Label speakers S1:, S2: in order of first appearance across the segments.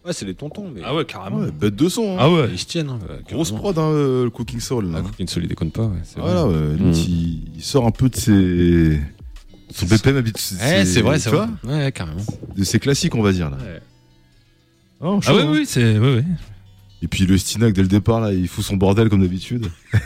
S1: Ouais, c'est les tontons. Mais...
S2: Ah ouais, carrément.
S3: Ouais, bête de son. Hein.
S2: Ah ouais.
S1: Ils se tiennent. Hein,
S3: Grosse
S1: carrément.
S3: prod, le Cooking Soul. Là.
S1: Ah, Cooking Soul, il déconne pas. Ouais, c'est
S3: Voilà,
S1: vrai.
S3: ouais, l'autre, il sort un peu de ses. Son BPM habituel.
S1: C'est vrai, c'est
S3: tu
S1: vrai.
S3: vois,
S1: Ouais, carrément.
S3: de ses classiques, on va dire. Là.
S1: Ouais.
S3: Oh,
S2: Ah
S3: chaud,
S2: oui,
S3: hein.
S2: oui, c'est. Oui, oui.
S3: Et puis le Stinac, dès le départ, là, il fout son bordel comme d'habitude.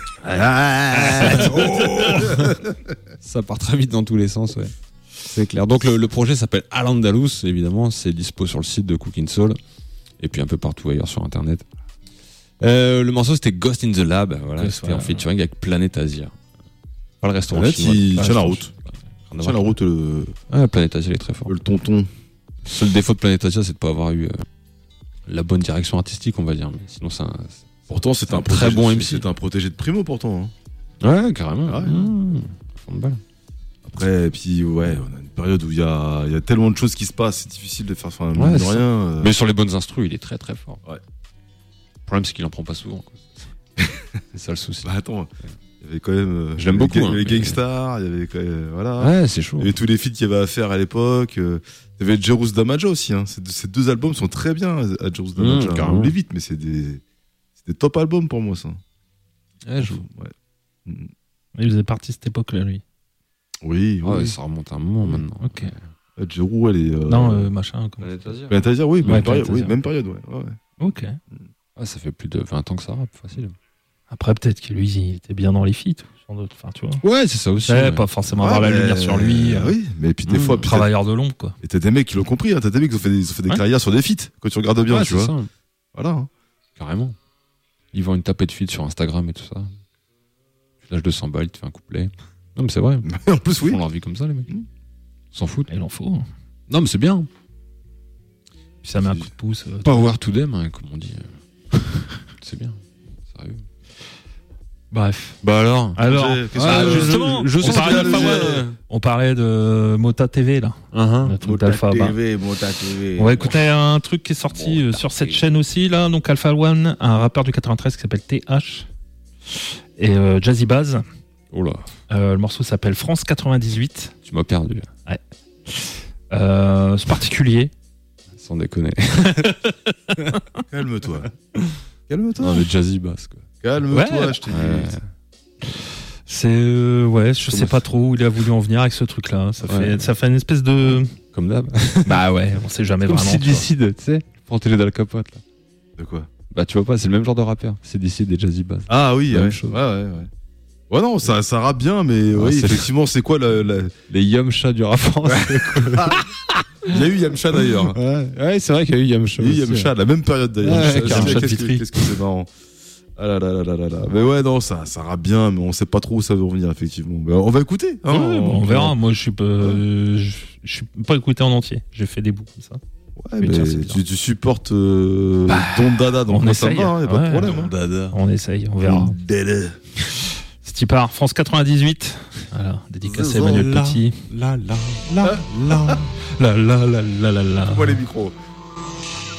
S1: Ça part très vite dans tous les sens, ouais. C'est clair. Donc le projet s'appelle Al Andalus, évidemment, c'est dispo sur le site de Cooking Soul et puis un peu partout ailleurs sur internet. Le morceau c'était Ghost in the Lab, voilà,
S2: Ghost,
S1: c'était en
S2: ouais.
S1: featuring avec Planet Asia. Pas le restaurant
S3: Là,
S1: chinois.
S3: il
S1: Ah,
S3: tient la
S1: je-
S3: route.
S1: rien à
S3: Tiens la
S1: voir.
S3: route, le
S1: Ah, Planet Asia il est très fort.
S3: tonton.
S1: Seul défaut de Planet Asia c'est de pas avoir eu la bonne direction artistique, on va dire, mais sinon c'est un...
S3: Pourtant, c'est un
S1: très
S3: protégé-
S1: bon MC.
S3: C'est un protégé de Primo, pourtant. Hein.
S1: Ouais, carrément.
S3: Ah ouais.
S1: Fond de balle.
S3: Après, et puis, ouais, on a une période où il y a tellement de choses qui se passent, c'est difficile de faire. Enfin, mine
S1: Ouais,
S3: de
S1: c'est
S3: rien.
S1: Mais sur les bonnes instrus, il est très très fort.
S3: Ouais.
S1: Le problème c'est qu'il en prend pas souvent. Quoi. C'est ça le souci.
S3: Bah, attends, il y avait quand même.
S1: Je l'aime beaucoup,
S3: Il y
S1: hein,
S3: avait
S1: mais-
S3: Gangstar, il y avait quand même. Voilà.
S1: Ouais, c'est chaud.
S3: Il y avait tous les feats qu'il y avait à faire à l'époque. Il y avait Jerus Damaja aussi. Hein. Ces deux albums sont très bien à Jerus Damaja.
S1: carrément.
S3: On oublie vite, mais c'est des top albums pour moi, ça.
S1: Ouais, je...
S3: Ouais.
S2: Il faisait partie de cette époque-là, lui.
S3: Oui,
S1: ouais,
S3: oui.
S1: ça remonte à un moment maintenant.
S2: Ok.
S3: Jeru, elle est.
S2: Non, machin. Comment...
S3: Planet Asia, oui,
S2: Ouais,
S3: même période.
S2: Planet
S3: Oui,
S2: Asia.
S3: même période, ouais. Ouais.
S2: Ok.
S1: Ouais, ça fait plus de 20 ans que ça rappe, facile.
S2: Après, peut-être que lui, il était bien dans les feats, sans doute. Enfin, tu vois.
S1: Ouais, c'est ça aussi.
S2: Ouais, pas forcément avoir la
S3: mais-
S2: lumière sur lui.
S3: Oui, mais puis des fois. puis
S2: Travailleur de l'ombre, quoi.
S3: Et t'as des mecs qui l'ont compris, hein. T'as des mecs qui ont fait des
S2: Ouais.
S3: carrières sur des feats, quand tu regardes bien,
S1: Ouais,
S3: tu
S1: c'est
S3: vois.
S1: ça,
S3: Voilà. Hein.
S1: carrément. Ils vendent une tapette de feed sur Instagram et tout ça. Tu lâches 200 balles, tu fais un couplet. Non, mais c'est vrai.
S3: En plus,
S1: Ils
S3: oui.
S1: font leur vie comme ça, les mecs. S'en foutent.
S2: Il en faut.
S1: Non, mais c'est bien.
S2: Puis ça met un coup de pouce.
S1: Power to them, hein, comme on dit. C'est bien. Sérieux.
S2: Bref.
S1: Bah alors.
S2: Justement,
S1: je
S2: on
S1: sens
S2: parlait
S1: que
S2: d'Alpha
S1: le-
S2: One. On parlait de Mota TV, là. Notre
S3: Mota
S2: Alpha, bah.
S3: TV, Mota TV.
S2: On va écouter un truc qui est sorti sur cette chaîne aussi, là. Donc Alpha One, un rappeur du 93 qui s'appelle TH. Et Jazzy Baz.
S1: Oh là,
S2: Le morceau s'appelle France 98.
S1: tu m'as perdu.
S2: C'est particulier.
S1: Sans déconner.
S3: Calme-toi. Calme-toi.
S1: Non, mais Jazzy Bass, quoi.
S3: Calme-toi,
S2: Ouais.
S3: je t'ai dit.
S1: Ouais.
S2: C'est ouais, je sais pas trop où il a voulu en venir avec ce truc-là. Ça fait une espèce de
S1: Comme d'hab.
S2: bah ouais, on sait jamais
S1: Comme
S2: vraiment.
S1: c'est
S2: tu vois.
S1: décide, tu sais. Protégé d'Al Capote, là.
S3: De quoi?
S1: Bah, tu vois pas, c'est le même genre de rappeur. C'est décide des Jazzy Bass.
S3: Ah oui,
S1: La
S3: ouais.
S1: même chose.
S3: Ouais. Ouais, non, ça rappe bien, mais oui,
S1: c'est-
S3: effectivement, c'est quoi
S1: Les Yamcha du rap français.
S3: Il y a eu Yamcha d'ailleurs.
S1: Ouais, c'est vrai qu'il y a eu Yamcha.
S3: Il y a eu
S1: aussi,
S3: Yamcha, la même période d'ailleurs.
S1: Ouais,
S3: C'est-
S1: carrément.
S3: Qu'est-ce que c'est marrant. Ah là là là là là là. Mais ouais, non, ça rappe bien, mais on sait pas trop où ça veut revenir, effectivement. Mais on va écouter. Hein,
S2: Ouais, bon, on verra. Moi, je suis pas écouté en entier. J'ai fait des bouts comme ça.
S3: Ouais,
S2: Mais
S3: mais
S2: tiens, c'est bien.
S3: tu supportes Don Dada, donc
S2: on
S3: moi ça
S2: essaye.
S3: va, hein, y a pas de
S2: Ouais,
S3: problème.
S2: Don
S3: hein.
S1: Dada.
S2: On essaye, on verra.
S3: Don Dada.
S2: C'est y part. France 98. Voilà, dédicace à Emmanuel
S1: Là,
S2: Petit.
S1: La la la la la la la la la.
S3: Moi les micros.